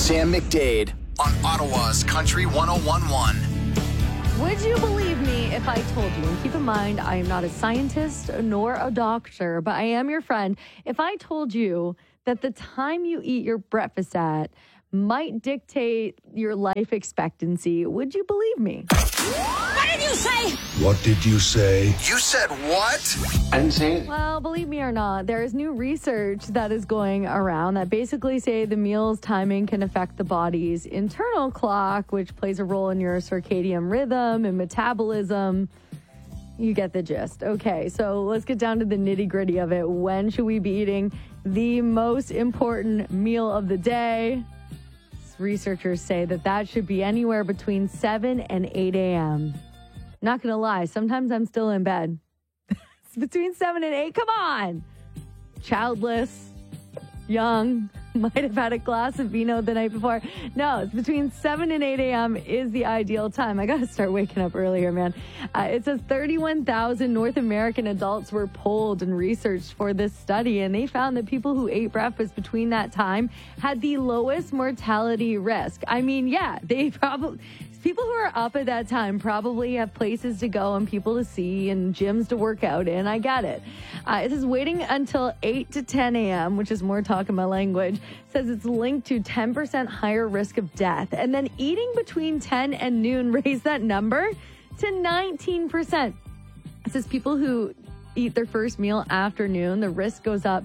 Sam McDade on Ottawa's Country 101.1. Would you believe me if I told you, and keep in mind, I am not a scientist nor a doctor, but I am your friend. If I told you that the time you eat your breakfast at might dictate your life expectancy, would you believe me? What did you say? What did you say? You said what? I didn't say it. Well, believe me or not, there is new research that is going around that basically say the meal's timing can affect the body's internal clock, which plays a role in your circadian rhythm and metabolism. You get the gist. Okay, so let's get down to the nitty-gritty of it. When should we be eating the most important meal of the day? Researchers say that should be anywhere between 7 and 8 a.m. Not going to lie, sometimes I'm still in bed. It's between 7 and 8. Come on. Childless, young, might have had a glass of vino the night before. No, it's between 7 and 8 a.m. is the ideal time. I got to start waking up earlier, man. It says 31,000 North American adults were polled and researched for this study, and they found that people who ate breakfast between that time had the lowest mortality risk. I mean, yeah, people who are up at that time probably have places to go and people to see and gyms to work out in. I get it. It says waiting until 8 to 10 a.m., which is more talking my language, says it's linked to 10% higher risk of death. And then eating between 10 and noon raised that number to 19%. It says people who eat their first meal after noon, the risk goes up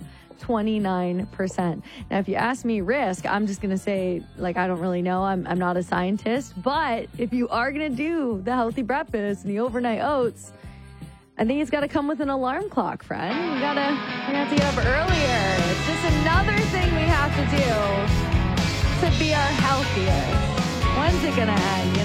29%. Now, if you ask me risk, I'm just going to say, I don't really know. I'm not a scientist. But if you are going to do the healthy breakfast and the overnight oats, I think it's got to come with an alarm clock, friend. We have to get up earlier. It's just another thing we have to do to be our healthiest. When's it going to end?